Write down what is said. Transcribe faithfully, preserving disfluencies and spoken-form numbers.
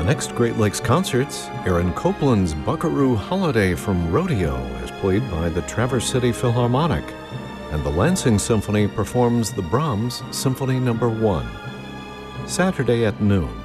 next Great Lakes concerts, Aaron Copland's Buckaroo Holiday from Rodeo is played by the Traverse City Philharmonic, and the Lansing Symphony performs the Brahms Symphony Number One. Saturday at noon,